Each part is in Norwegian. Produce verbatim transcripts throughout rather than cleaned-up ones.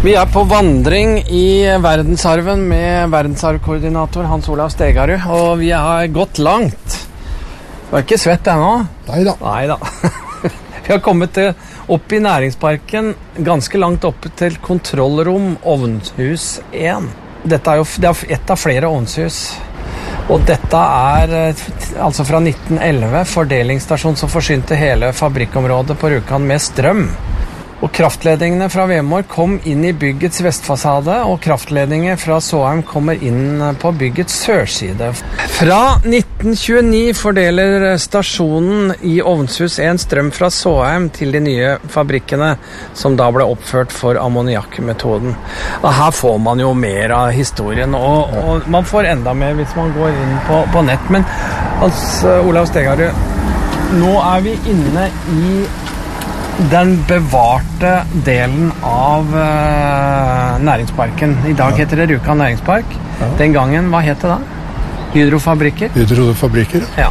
Vi er på vandring i verdensarven med verdensarvkoordinator Hans Olav Stegarud, og vi har gått langt. Du er ikke svett ennå? Neida. Neida. Vi har kommet til, opp i næringsparken, ganske langt opp til kontrollrom Ovnhus én. Dette er jo det er et av flere ovnshus. Og dette er altså fra nitten elleve fordelingsstasjon som forsynte hele fabrikkområdet på Rjukan med strøm. Og kraftledningene fra Vemor kom inn i byggets vestfasade, og kraftledninger fra Såheim kommer inn på byggets sørside. Fra nitten tjueni fordeler stasjonen i Ovnshus én strøm fra Såheim til de nye fabrikkene, som da ble oppført for ammoniakkmetoden. Og her får man jo mer av historien, og, og man får enda mer hvis man går inn på, på nett. Men altså, Olav Stegarud, nå er vi inne i den bevarte delen av uh, næringsparken. I dag ja. Heter det Rjukan næringspark. Ja. Den gangen, hva het det da? Hydrofabrikker? Hydrofabrikker. Ja.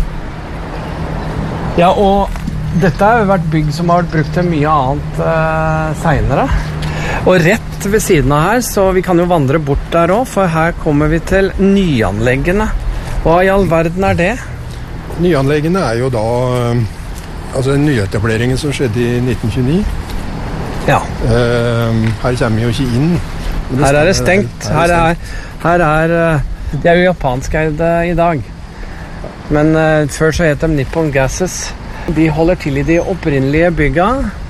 Ja, og dette har jo vært bygg som har vært brukt til mye annet uh, senere. Og rett ved siden av her, så vi kan jo vandre bort der også, for her kommer vi til nyanleggene. Hva i all verden er det? Nyanleggene er jo da... Altså nyetableringen som skjedde i nitten tjueni. Ja. Uh, her kommer vi jo ikke inn. Her er det stengt. Her er, her er det er jo japanskeid i dag. Men uh, før så het de Nippon Gases. De holder til i de opprinnelige bygga.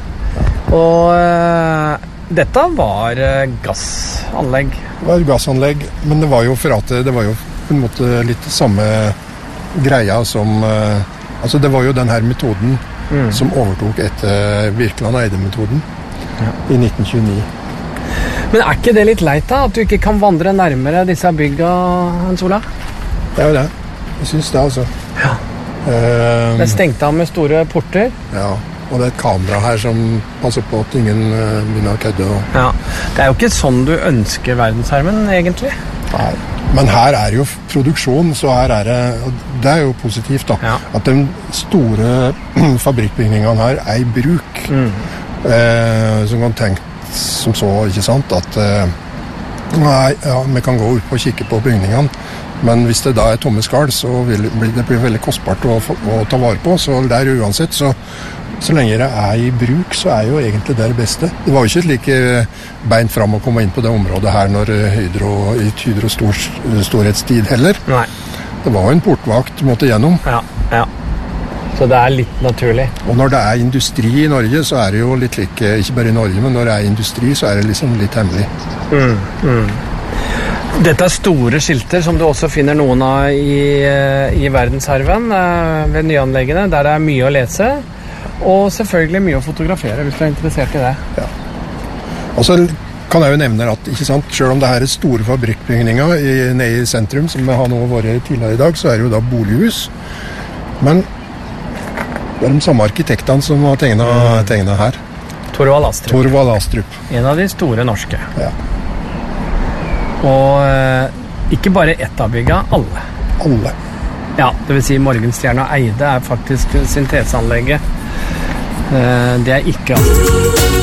Og uh, dette var uh, gassanlegg. Det var gassanlegg, men det var jo for at det var jo på en måte litt samme greia som... Uh, altså det var jo den her metoden Mm. som overtok etter Virkeland Eide-metoden ja. i nitten tjueni. Men er ikke det litt leit da, at du ikke kan vandre nærmere disse bygga, Hans Olav? Det er jo det. Jeg synes det, altså. Ja. Um, det er stengt av med store porter. Ja, og det er et kamera her som passer på at ingen uh, begynner å kødde. Og... Ja. Det er jo ikke sånn du ønsker verdensarven, egentlig. Nei. Men her er jo produksjon, så her er det, det er jo positivt da, ja. At de store fabrikkbygningene her er i bruk. Mm. Eh, som kan tenke som så, ikke sant, at eh, nei, ja, vi kan gå ut og kikke på bygningene, men hvis det da er tomme skall, så vil det bli veldig kostbart å, å ta vare på, så der uansett, så Så lenge det er i bruk, så er jo egentlig det det beste. Det var jo ikke like beint fram å komme inn på det området her når Hydro, i Hydro stor, storhetstid heller. Nei. Det var jo en portvakt du måtte gjennom. Ja, ja. Så det er litt naturlig. Og når det er industri i Norge, så er det jo litt like, ikke bare i Norge, men når det er industri, så er det liksom litt hemmelig. Mm, mm. Dette er store skilter som du også finner noen av i, i verdensarven ved nyanleggene, der det er mye å lese. Og selvfølgelig mye å fotografere hvis du er interessert i det. Ja. Og så kan jeg jo nevne at, ikke sant, selv om det her er store fabrikkbygninger i, nede i sentrum, som vi har nå vært tidligere i dag, så er det jo da bolighus. Men det er de samme arkitektene som har tegnet, mm. tegnet her. Torvald Astrup. Torvald Astrup. En av de store norske. Ja. Og eh, ikke bare ett av bygga, alle. Alle. Ja, det vil si Morgenstjerne Eide er faktisk synteseanlegget. Det er ikke